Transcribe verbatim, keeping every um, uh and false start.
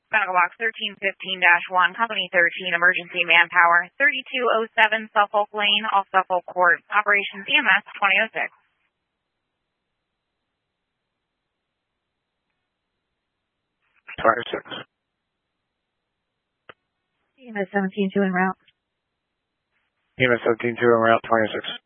Medical Box thirteen fifteen dash one, Company thirteen, Emergency Manpower, thirty-two oh seven Suffolk Lane, off Suffolk Court. Operations E M S twenty oh six. twenty-six. E M S seventeen two en route. E M S seventeen two en route, twenty-six.